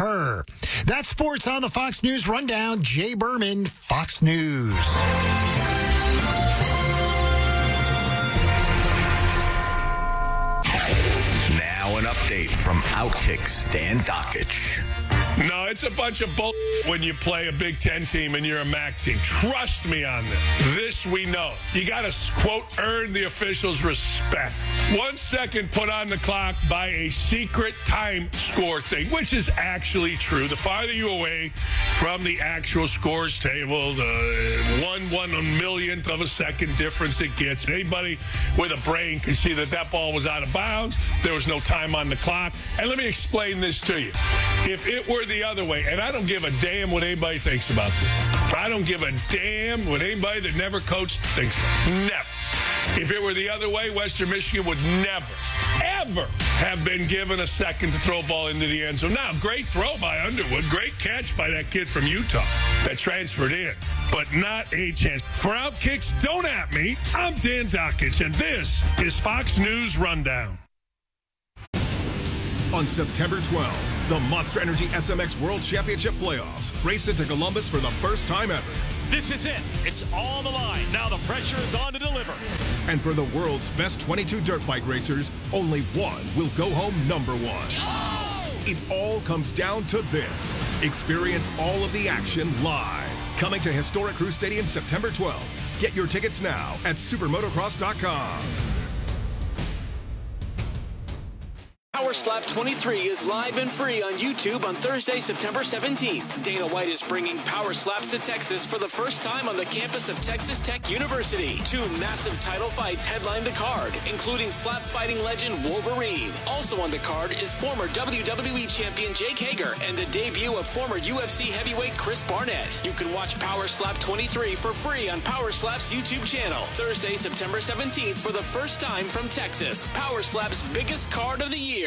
her. That's sports on the Fox News Rundown. Jay Berman, Fox News. Now an update from Outkick Stan Dockich. No, it's a bunch of bull when you play a Big Ten team and you're a MAC team. Trust me on this. This we know. You got to, quote, earn the officials' respect. 1 second put on the clock by a secret time score thing, which is actually true. The farther you away from the actual scores table, the 1/1,000,000th of a second difference it gets. Anybody with a brain can see that ball was out of bounds. There was no time on the clock. And let me explain this to you. If it were the other way, and I don't give a damn what anybody thinks about this. I don't give a damn what anybody that never coached thinks about it. Never. If it were the other way, Western Michigan would never, ever have been given a second to throw a ball into the end zone. Now, great throw by Underwood. Great catch by that kid from Utah that transferred in. But not a chance. For Outkicks, don't at me. I'm Dan Dockich, and this is Fox News Rundown. On September 12th, the Monster Energy SMX World Championship Playoffs race into Columbus for the first time ever. This is it. It's on the line. Now the pressure is on to deliver. And for the world's best 22 dirt bike racers, only one will go home number one. Oh! It all comes down to this. Experience all of the action live. Coming to Historic Crew Stadium September 12th. Get your tickets now at supermotocross.com. Power Slap 23 is live and free on YouTube on Thursday, September 17th. Dana White is bringing Power Slaps to Texas for the first time on the campus of Texas Tech University. 2 massive title fights headline the card, including slap fighting legend Wolverine. Also on the card is former WWE champion Jake Hager and the debut of former UFC heavyweight Chris Barnett. You can watch Power Slap 23 for free on Power Slap's YouTube channel. Thursday, September 17th for the first time from Texas. Power Slap's biggest card of the year.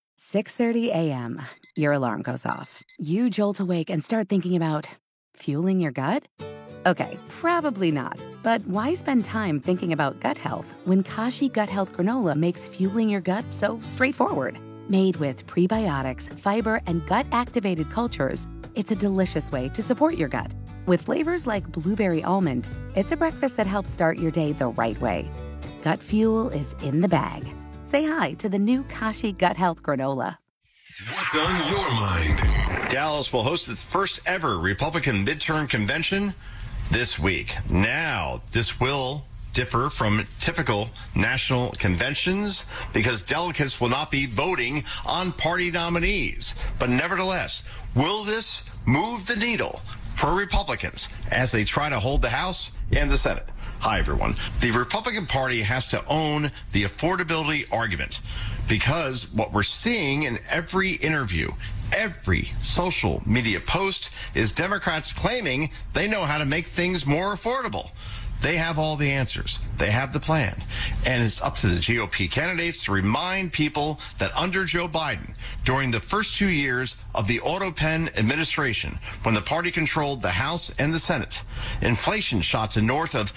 6:30 a.m. Your alarm goes off. You jolt awake and start thinking about fueling your gut? Okay, probably not. But why spend time thinking about gut health when Kashi Gut Health Granola makes fueling your gut so straightforward? Made with prebiotics, fiber, and gut-activated cultures, it's a delicious way to support your gut. With flavors like blueberry almond, it's a breakfast that helps start your day the right way. Gut fuel is in the bag. Say hi to the new Kashi Gut Health Granola. What's on your mind? Dallas will host its first ever Republican midterm convention this week. Now, this will differ from typical national conventions because delegates will not be voting on party nominees. But nevertheless, will this move the needle for Republicans as they try to hold the House and the Senate? Hi, everyone. The Republican Party has to own the affordability argument because what we're seeing in every interview, every social media post is Democrats claiming they know how to make things more affordable. They have all the answers. They have the plan. And it's up to the GOP candidates to remind people that under Joe Biden, during the first 2 years of the Auto Pen administration, when the party controlled the House and the Senate, inflation shot to north of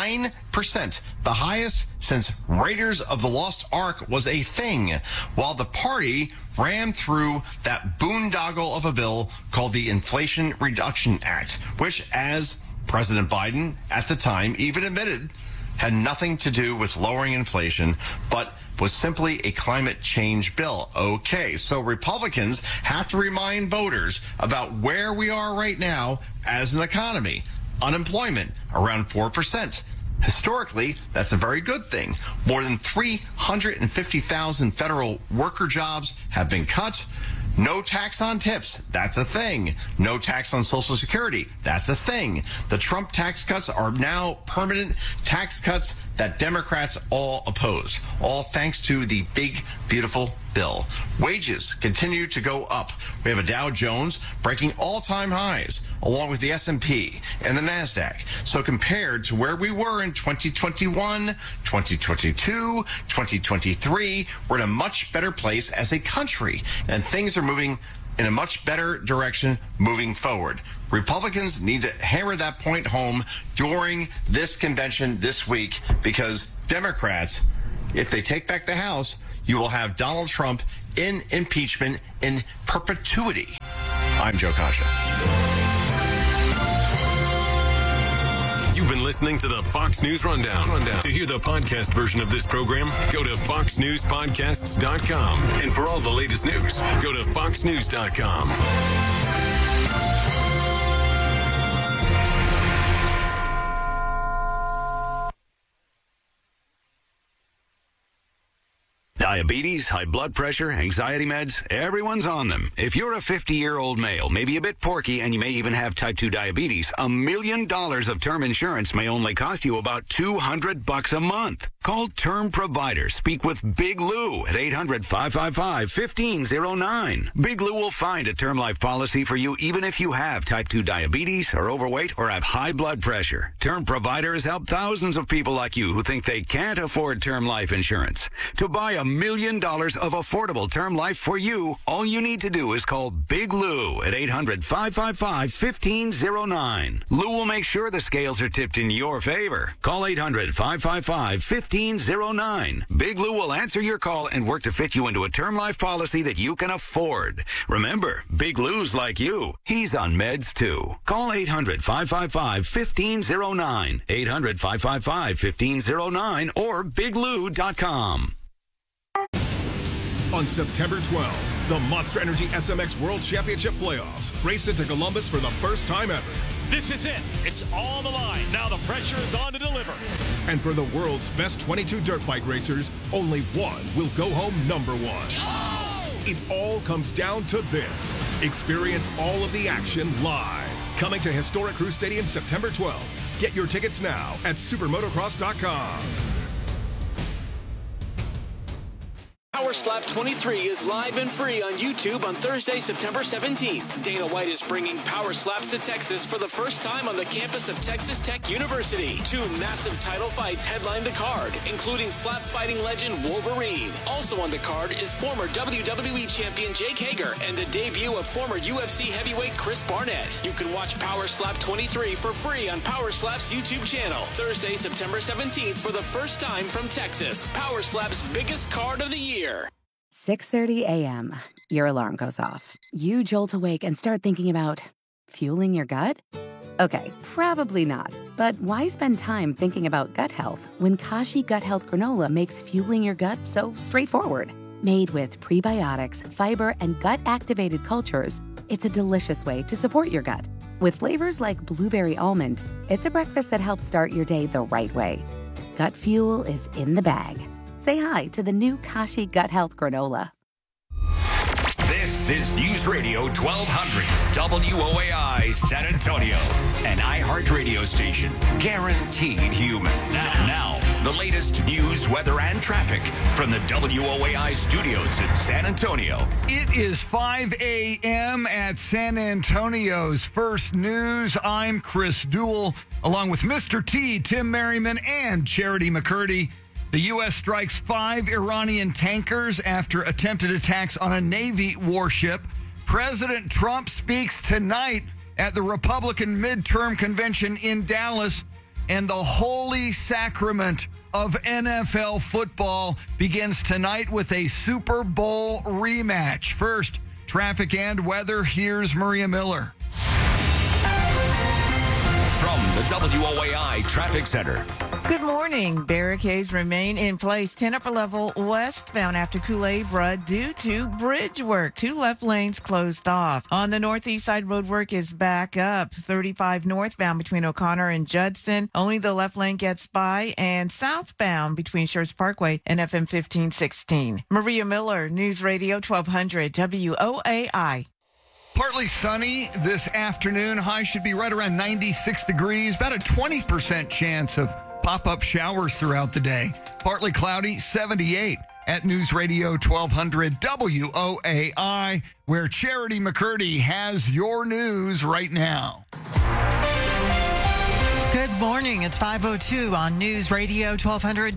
9%, the highest since Raiders of the Lost Ark was a thing, while the party rammed through that boondoggle of a bill called the Inflation Reduction Act, which, as President Biden at the time even admitted, had nothing to do with lowering inflation, but was simply a climate change bill. Okay, so Republicans have to remind voters about where we are right now as an economy. Unemployment around 4%. Historically, that's a very good thing. More than 350,000 federal worker jobs have been cut. No tax on tips, that's a thing. No tax on Social Security, that's a thing. The Trump tax cuts are now permanent tax cuts that Democrats all oppose, all thanks to the big, beautiful bill. Wages continue to go up. We have a Dow Jones breaking all-time highs, along with the S&P and the NASDAQ. So compared to where we were in 2021, 2022, 2023, we're in a much better place as a country, and things are moving in a much better direction moving forward. Republicans need to hammer that point home during this convention this week because Democrats, if they take back the House, you will have Donald Trump in impeachment in perpetuity. I'm Joe Kasha. You've been listening to the Fox News Rundown. To hear the podcast version of this program, go to foxnewspodcasts.com. And for all the latest news, go to foxnews.com. Diabetes, high blood pressure, anxiety meds, everyone's on them. If you're a 50-year-old male, maybe a bit porky, and you may even have type 2 diabetes, $1 million of term insurance may only cost you about $200 a month. Call Term Provider. Speak with Big Lou at 800-555-1509. Big Lou will find a term life policy for you even if you have type 2 diabetes, are overweight, or have high blood pressure. Term Provider has helped thousands of people like you who think they can't afford term life insurance. To buy $1 million of affordable term life for you, all you need to do is call Big Lou at 800-555-1509. Lou will make sure the scales are tipped in your favor. Call 800-555-1509. Big Lou will answer your call and work to fit you into a term life policy that you can afford. Remember, Big Lou's like you. He's on meds too. Call 800-555-1509. 800-555-1509 or biglou.com. On September 12th, the Monster Energy SMX World Championship Playoffs race into Columbus for the first time ever. This is it. It's all on the line. Now the pressure is on to deliver. And for the world's best 22 dirt bike racers, only one will go home number one. Oh! It all comes down to this. Experience all of the action live. Coming to Historic Crew Stadium September 12th. Get your tickets now at supermotocross.com. Power Slap 23 is live and free on YouTube on Thursday, September 17th. Dana White is bringing Power Slaps to Texas for the first time on the campus of Texas Tech University. 2 massive title fights headline the card, including slap fighting legend Wolverine. Also on the card is former WWE champion Jake Hager and the debut of former UFC heavyweight Chris Barnett. You can watch Power Slap 23 for free on Power Slap's YouTube channel. Thursday, September 17th for the first time from Texas. Power Slap's biggest card of the year. 6:30 a.m. Your alarm goes off. You jolt awake and start thinking about fueling your gut? Okay, probably not. But why spend time thinking about gut health when Kashi Gut Health Granola makes fueling your gut so straightforward? Made with prebiotics, fiber, and gut-activated cultures, it's a delicious way to support your gut. With flavors like blueberry almond, it's a breakfast that helps start your day the right way. Gut fuel is in the bag. Say hi to the new Kashi Gut Health Granola. This is News Radio 1200 WOAI San Antonio, an iHeartRadio station guaranteed human. Now, the latest news, weather, and traffic from the WOAI studios in San Antonio. It is 5 a.m. at San Antonio's First News. I'm Chris Duell, along with Mr. T, Tim Merriman, and Charity McCurdy. The U.S. strikes 5 Iranian tankers after attempted attacks on a Navy warship. President Trump speaks tonight at the Republican midterm convention in Dallas, and the holy sacrament of NFL football begins tonight with a Super Bowl rematch. First, traffic and weather. Here's Maria Miller. From the WOAI Traffic Center. Good morning. Barricades remain in place. 10 upper level westbound after Kool-Aid Run due to bridge work. 2 left lanes closed off. On the northeast side, road work is back up. 35 northbound between O'Connor and Judson. Only the left lane gets by. And southbound between Shores Parkway and FM 1516. Maria Miller, News Radio 1200 WOAI. Partly sunny this afternoon. High should be right around 96 degrees. About a 20% chance of pop-up showers throughout the day. Partly cloudy, 78 at News Radio 1200 WOAI, where Charity McCurdy has your news right now. Good morning. It's 5:02 on News Radio 1200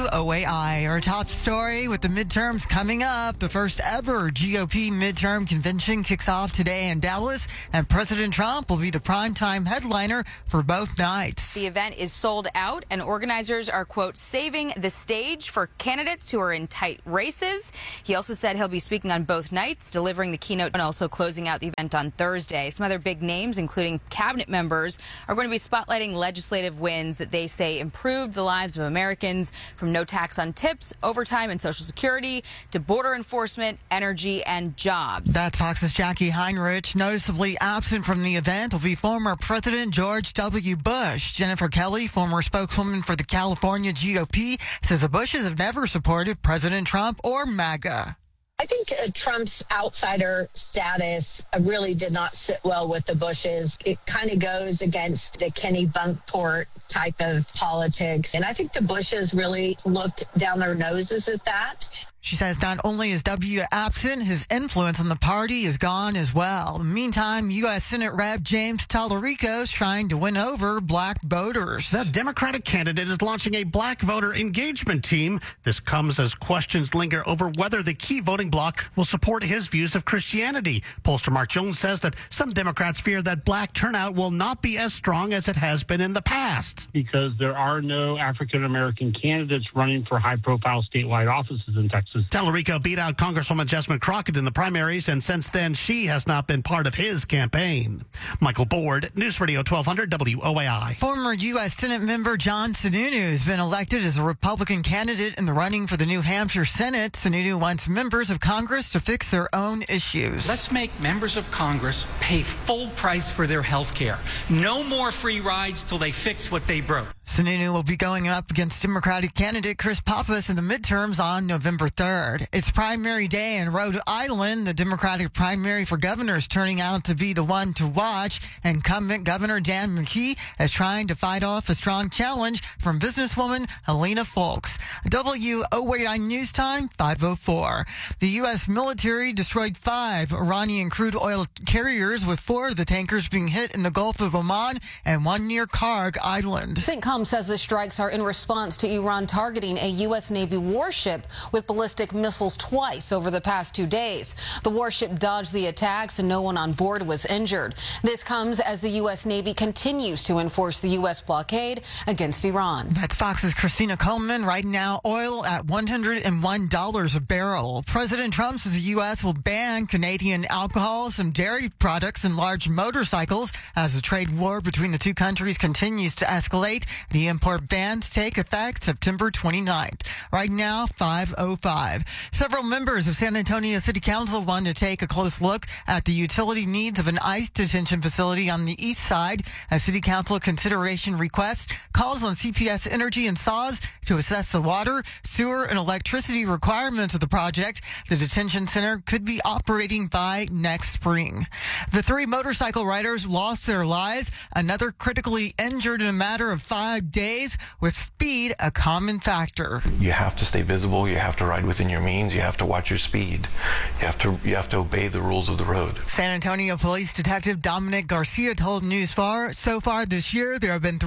WOAI. Our top story with the midterms coming up. The first ever GOP midterm convention kicks off today in Dallas, and President Trump will be the primetime headliner for both nights. The event is sold out, and organizers are, quote, saving the stage for candidates who are in tight races. He also said he'll be speaking on both nights, delivering the keynote, and also closing out the event on Thursday. Some other big names, including cabinet members, are going to be spotlighting legislative wins that they say improved the lives of Americans, from no tax on tips, overtime and Social Security, to border enforcement, energy, and jobs. That's Fox's Jackie Heinrich. Noticeably absent from the event will be former President George W. Bush. Jennifer Kelly, former spokeswoman for the California GOP, says the Bushes have never supported President Trump or MAGA. I think Trump's outsider status really did not sit well with the Bushes. It kind of goes against the Kenny Bunkport type of politics. And I think the Bushes really looked down their noses at that. She says not only is W absent, his influence on the party is gone as well. Meantime, U.S. Senate Rep. James Tallarico is trying to win over black voters. The Democratic candidate is launching a black voter engagement team. This comes as questions linger over whether the key voting bloc will support his views of Christianity. Pollster Mark Jones says that some Democrats fear that black turnout will not be as strong as it has been in the past. Because there are no African-American candidates running for high-profile statewide offices in Texas. Tallarico beat out Congresswoman Jessamine Crockett in the primaries, and since then, she has not been part of his campaign. Michael Board, News Radio 1200 WOAI. Former U.S. Senate member John Sununu has been elected as a Republican candidate in the running for the New Hampshire Senate. Sununu wants members of Congress to fix their own issues. Let's make members of Congress pay full price for their health care. No more free rides till they fix what they broke. Sununu will be going up against Democratic candidate Chris Pappas in the midterms on November 3rd. It's primary day in Rhode Island. The Democratic primary for governor is turning out to be the one to watch. Incumbent Governor Dan McKee is trying to fight off a strong challenge from businesswoman Helena Foulkes. WOAI News Time, 5:04. The U.S. military destroyed 5 Iranian crude oil carriers, with 4 of the tankers being hit in the Gulf of Oman and 1 near Karg Island. CENTCOM says the strikes are in response to Iran targeting a U.S. Navy warship with ballistic missiles twice over the past 2 days. The warship dodged the attacks and no one on board was injured. This comes as the U.S. Navy continues to enforce the U.S. blockade against Iran. That's Fox's Christina Coleman. Right now, oil at $101 a barrel. President Trump says the U.S. will ban Canadian alcohol, some dairy products, and large motorcycles as the trade war between the two countries continues to escalate. The import bans take effect September 29th. Right now, 5:05. Several members of San Antonio City Council want to take a close look at the utility needs of an ICE detention facility on the east side. A City Council consideration request calls on CPS Energy and SAWS to assess the water, sewer, and electricity requirements of the project. The detention center could be operating by next spring. The 3 motorcycle riders lost their lives. Another critically injured in a matter of 5 days, with speed a common factor. You have to stay visible. You have to ride within your means. You have to watch your speed. You have to obey the rules of the road. San Antonio Police Detective Dominic Garcia told Newsfar, so far this year, there have been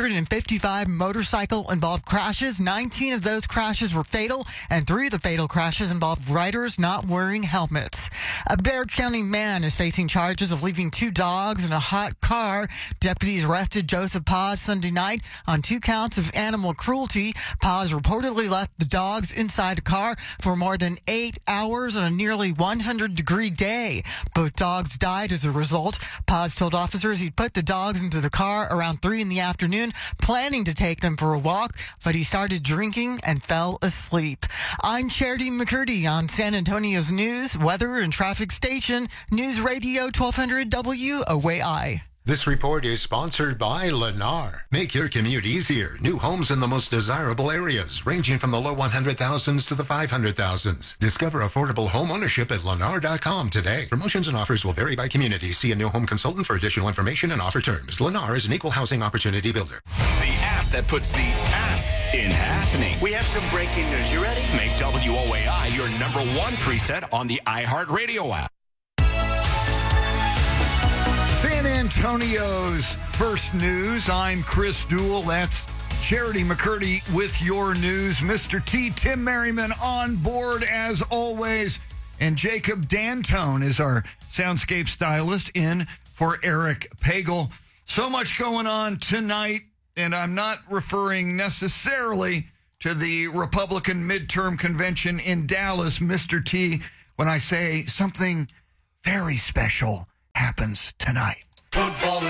355 motorcycle-involved crashes. 19 of those crashes were fatal, and 3 of the fatal crashes involved riders not wearing helmets. A Bexar County man is facing charges of leaving 2 dogs in a hot car. Deputies arrested Joseph Paz Sunday night on 2 counts of animal cruelty. Paz reportedly left the dogs inside a car for more than 8 hours on a nearly 100-degree day. Both dogs died as a result. Paz told officers he'd put the dogs into the car around 3 in the afternoon, planning to take them for a walk, but he started drinking and fell asleep. I'm Charity McCurdy on San Antonio's news, weather, and traffic station, News Radio 1200 WOAI. This report is sponsored by Lennar. Make your commute easier. New homes in the most desirable areas, ranging from the low 100,000s to the 500,000s. Discover affordable home ownership at Lennar.com today. Promotions and offers will vary by community. See a new home consultant for additional information and offer terms. Lennar is an equal housing opportunity builder. The app that puts the app in happening. We have some breaking news. You ready? Make WOAI your #1 preset on the iHeartRadio app. San Antonio's First News. I'm Chris Duell. That's Charity McCurdy with your news. Mr. T, Tim Merriman on board as always. And Jacob Dantone is our soundscape stylist in for Eric Pagel. So much going on tonight, and I'm not referring necessarily to the Republican midterm convention in Dallas, Mr. T, when I say something very special happens tonight. Football